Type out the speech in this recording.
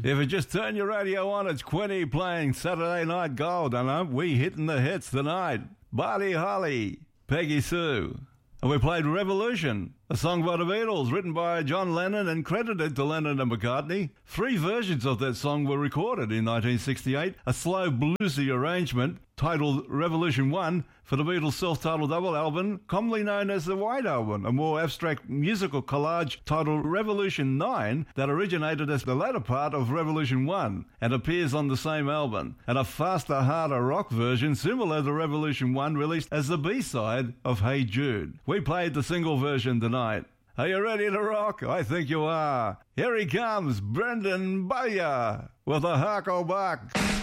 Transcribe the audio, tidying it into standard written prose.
If you just turn your radio on, it's Quinny playing Saturday Night Gold, and aren't we hitting the hits tonight? Buddy Holly, Peggy Sue. And we played Revolution, a song by the Beatles, written by John Lennon and credited to Lennon and McCartney. 3 versions of that song were recorded in 1968, a slow bluesy arrangement titled Revolution 1 for the Beatles' self-titled double album, commonly known as the White Album, a more abstract musical collage titled Revolution 9 that originated as the latter part of Revolution 1 and appears on the same album, and a faster, harder rock version similar to Revolution 1 released as the B-side of Hey Jude. We played the single version tonight. Are you ready to rock? I think you are. Here he comes, Brendan Bowyer with a Hucklebuck.